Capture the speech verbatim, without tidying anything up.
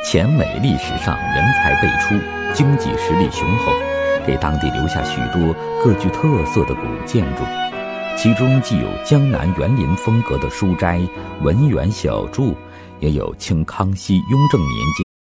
黔美历史上人才辈出，经济实力雄厚，给当地留下许多各具特色的古建筑。其中既有江南园林风格的书斋、文园小筑，也有清康熙、雍正年